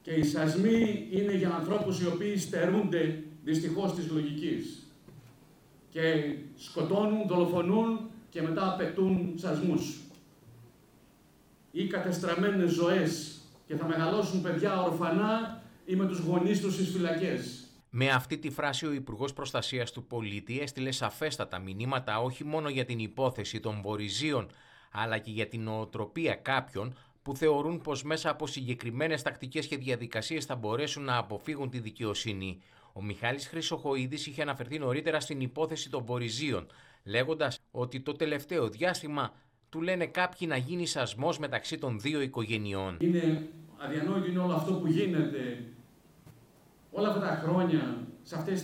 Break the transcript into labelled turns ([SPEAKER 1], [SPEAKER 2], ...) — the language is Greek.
[SPEAKER 1] Και οι σασμοί είναι για ανθρώπους οι οποίοι στερούνται δυστυχώς της λογικής και σκοτώνουν, δολοφονούν και μετά απαιτούν σασμούς ή κατεστραμμένες ζωές και θα μεγαλώσουν παιδιά ορφανά ή με τους γονείς τους στις φυλακές.
[SPEAKER 2] Με αυτή τη φράση ο Υπουργός Προστασίας του Πολίτη έστειλε σαφέστατα μηνύματα όχι μόνο για την υπόθεση των Βορειζίων, αλλά και για την νοοτροπία κάποιων που θεωρούν πως μέσα από συγκεκριμένες τακτικές και διαδικασίες θα μπορέσουν να αποφύγουν τη δικαιοσύνη. Ο Μιχάλης Χρυσοχοΐδης είχε αναφερθεί νωρίτερα στην υπόθεση των Βορειζίων, λέγοντας ότι το τελευταίο διάστημα του λένε κάποιοι να γίνει σασμός μεταξύ των δύο οικογενειών.
[SPEAKER 1] Είναι αδιανόητο είναι όλο αυτό που γίνεται όλα αυτά τα χρόνια σε αυτές